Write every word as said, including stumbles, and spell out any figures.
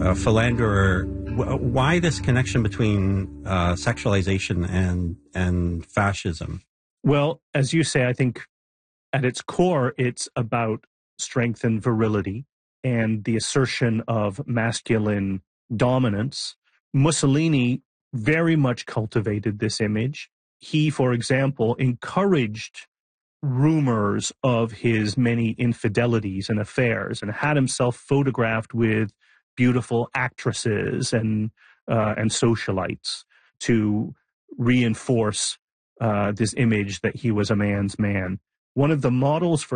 a philanderer. Why this connection between uh, sexualization and and fascism? Well, as you say, I think at its core, it's about strength and virility and the assertion of masculine dominance. Mussolini very much cultivated this image. He, for example, encouraged rumors of his many infidelities and affairs and had himself photographed with beautiful actresses and uh, and socialites to reinforce uh, this image that he was a man's man. One of the models for